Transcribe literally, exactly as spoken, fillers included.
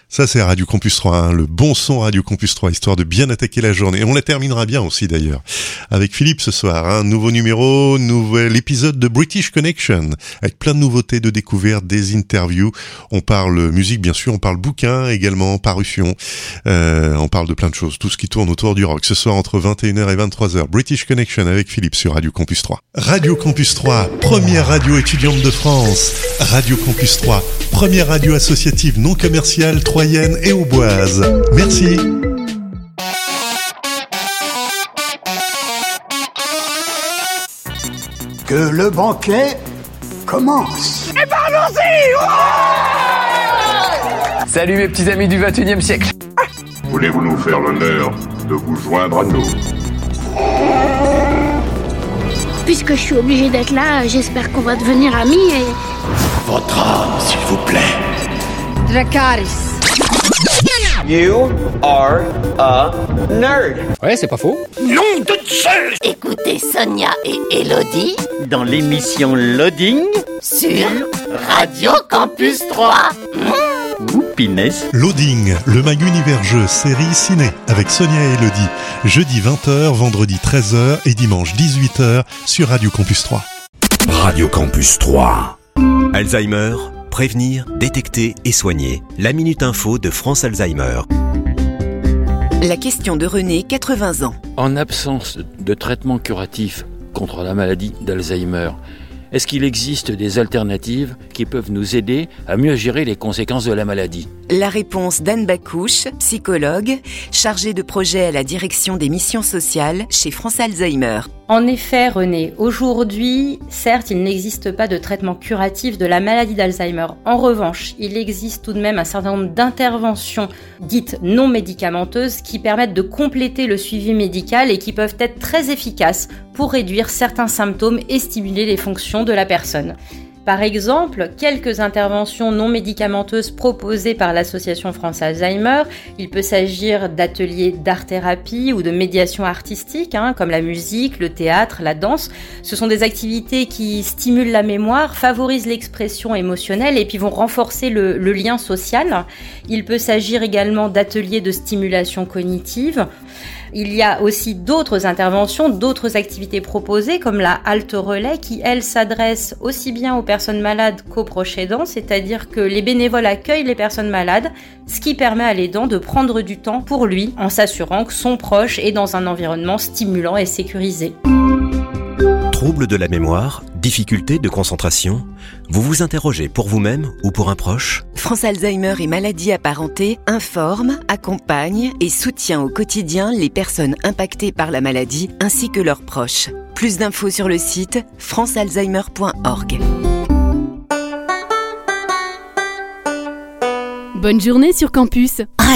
Ça, c'est Radio Campus trois, hein, le bon son Radio Campus trois, histoire de bien attaquer la journée. Et on la terminera bien aussi, d'ailleurs, avec Philippe ce soir. Hein, nouveau numéro, nouvel épisode de British Connection, avec plein de nouveautés, de découvertes, des interviews. On parle musique, bien sûr, on parle bouquins également, parution. Euh, on parle de plein de choses, tout ce qui tourne autour du rock. Ce soir, entre vingt et une heures et vingt-trois heures, British Connection avec Philippe sur Radio Campus trois. Radio Campus trois, première radio étudiante de France. Radio Campus trois, première radio associative non commerciale, troyenne et auboise. Merci. Que le banquet commence. Et ben allons-y. Ouais. Salut mes petits amis du vingt et unième siècle. Voulez-vous nous faire l'honneur de vous joindre à nous? Puisque je suis obligée d'être là, j'espère qu'on va devenir amis et... Votre âme, s'il vous plaît. Dracarys. You are a nerd. Ouais, c'est pas faux. Nom de Zeus. Écoutez Sonia et Elodie Dans l'émission Loading sur Radio Campus trois. Mmh. Oupiness. Loading, le mag univers jeu, série ciné, avec Sonia et Elodie. Jeudi vingt heures, vendredi treize heures et dimanche dix-huit heures sur Radio Campus trois. Radio Campus trois. Alzheimer, prévenir, détecter et soigner. La Minute Info de France Alzheimer. La question de René, quatre-vingts ans. En absence de traitement curatif contre la maladie d'Alzheimer, est-ce qu'il existe des alternatives qui peuvent nous aider à mieux gérer les conséquences de la maladie ? La réponse d'Anne Bacouche, psychologue, chargée de projet à la direction des missions sociales chez France Alzheimer. En effet, René, aujourd'hui, certes, il n'existe pas de traitement curatif de la maladie d'Alzheimer. En revanche, il existe tout de même un certain nombre d'interventions dites non médicamenteuses qui permettent de compléter le suivi médical et qui peuvent être très efficaces pour réduire certains symptômes et stimuler les fonctions de la personne. Par exemple, quelques interventions non médicamenteuses proposées par l'association France Alzheimer. Il peut s'agir d'ateliers d'art-thérapie ou de médiation artistique, hein, comme la musique, le théâtre, la danse. Ce sont des activités qui stimulent la mémoire, favorisent l'expression émotionnelle et puis vont renforcer le, le lien social. Il peut s'agir également d'ateliers de stimulation cognitive. Il y a aussi d'autres interventions, d'autres activités proposées comme la halte relais qui, elle, s'adresse aussi bien aux personnes malades qu'aux proches aidants, c'est-à-dire que les bénévoles accueillent les personnes malades, ce qui permet à l'aidant de prendre du temps pour lui en s'assurant que son proche est dans un environnement stimulant et sécurisé. Troubles de la mémoire, difficultés de concentration, vous vous interrogez pour vous-même ou pour un proche ? France Alzheimer et maladies apparentées informe, accompagne et soutient au quotidien les personnes impactées par la maladie ainsi que leurs proches. Plus d'infos sur le site france alzheimer point org. Bonne journée sur campus.